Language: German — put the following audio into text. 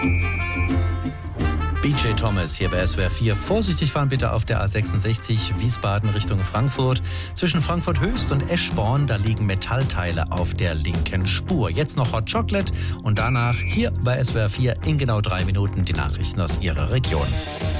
BJ Thomas hier bei SWR 4. Vorsichtig fahren bitte auf der A66 Wiesbaden Richtung Frankfurt. Zwischen Frankfurt Höchst und Eschborn, da liegen Metallteile auf der linken Spur. Jetzt noch Hot Chocolate und danach hier bei SWR 4 in genau 3 Minuten die Nachrichten aus Ihrer Region.